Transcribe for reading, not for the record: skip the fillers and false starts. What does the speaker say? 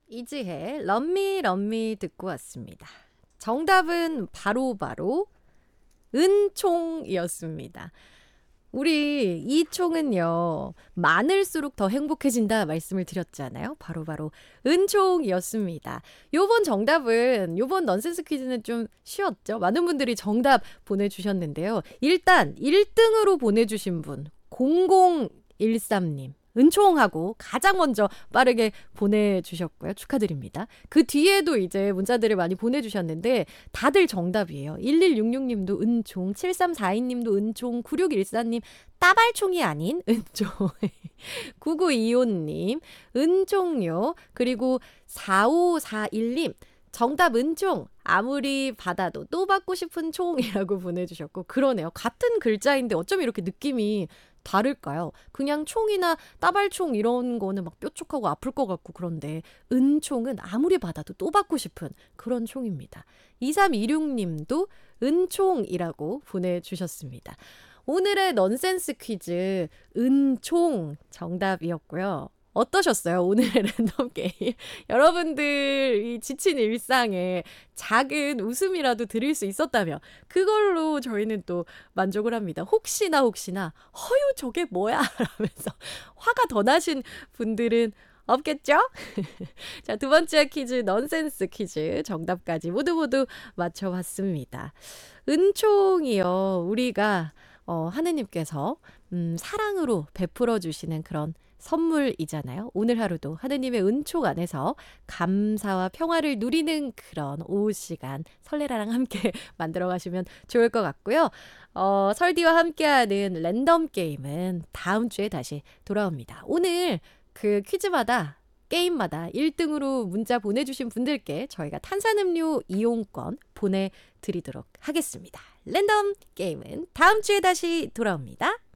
이지혜 럼미 럼미 듣고 왔습니다. 정답은 바로 은총이었습니다. 우리 이 총은요, 많을수록 더 행복해진다 말씀을 드렸잖아요. 바로 은총이었습니다. 요번 정답은, 요번 넌센스 퀴즈는 좀 쉬웠죠? 많은 분들이 정답 보내주셨는데요. 일단 1등으로 보내주신 분, 0013님. 은총하고 가장 먼저 빠르게 보내주셨고요. 축하드립니다. 그 뒤에도 이제 문자들을 많이 보내주셨는데 다들 정답이에요. 1166님도 은총, 7342님도 은총, 9614님 따발총이 아닌 은총, 9925님 은총요, 그리고 4541님 정답 은총, 아무리 받아도 또 받고 싶은 총이라고 보내주셨고, 그러네요. 같은 글자인데 어쩜 이렇게 느낌이 다를까요? 그냥 총이나 따발총 이런 거는 막 뾰족하고 아플 것 같고, 그런데 은총은 아무리 받아도 또 받고 싶은 그런 총입니다. 2326님도 은총이라고 보내주셨습니다. 오늘의 넌센스 퀴즈 은총 정답이었고요. 어떠셨어요? 오늘의 랜덤 게임. 여러분들 이 지친 일상에 작은 웃음이라도 드릴 수 있었다면 그걸로 저희는 또 만족을 합니다. 혹시나 허유 저게 뭐야? 라면서 화가 더 나신 분들은 없겠죠? 자, 두 번째 퀴즈, 넌센스 퀴즈 정답까지 모두 맞춰봤습니다. 은총이요, 우리가 하느님께서 사랑으로 베풀어 주시는 그런 선물이잖아요. 오늘 하루도 하느님의 은총 안에서 감사와 평화를 누리는 그런 오후 시간 설레라랑 함께 만들어 가시면 좋을 것 같고요. 설디와 함께하는 랜덤 게임은 다음 주에 다시 돌아옵니다. 오늘 그 퀴즈마다 게임마다 1등으로 문자 보내주신 분들께 저희가 탄산음료 이용권 보내드리도록 하겠습니다. 랜덤 게임은 다음 주에 다시 돌아옵니다.